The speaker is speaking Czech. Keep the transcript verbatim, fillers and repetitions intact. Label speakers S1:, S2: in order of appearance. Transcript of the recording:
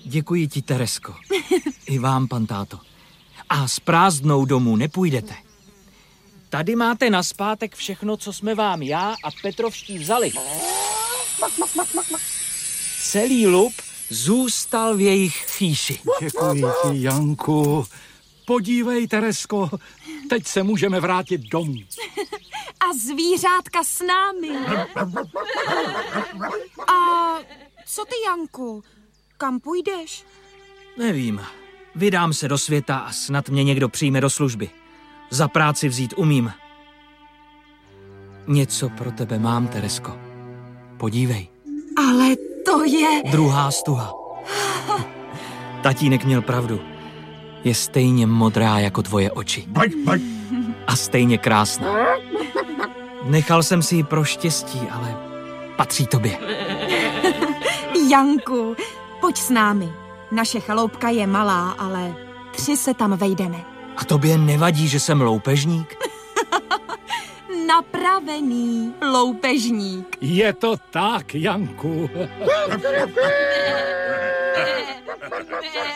S1: Děkuji ti, Teresko. I vám, pan táto. A s prázdnou domů nepůjdete. Tady máte nazpátek všechno, co jsme vám já a Petrovští vzali. Celý lup zůstal v jejich chýši.
S2: Děkuji ti, Janku. Podívej, Teresko, teď se můžeme vrátit domů.
S3: A zvířátka s námi. A co ty, Janku? Kam půjdeš?
S1: Nevím. Vydám se do světa a snad mě někdo přijme do služby. Za práci vzít umím. Něco pro tebe mám, Teresko. Podívej.
S3: Ale to je...
S1: Druhá stuha. Tatínek měl pravdu. Je stejně modrá jako tvoje oči. A stejně krásná. Nechal jsem si ji pro štěstí, ale patří tobě.
S3: Janku, pojď s námi. Naše chaloupka je malá, ale tři se tam vejdeme.
S1: A tobě nevadí, že jsem loupežník?
S3: Napravený loupežník.
S2: Je to tak, Janku.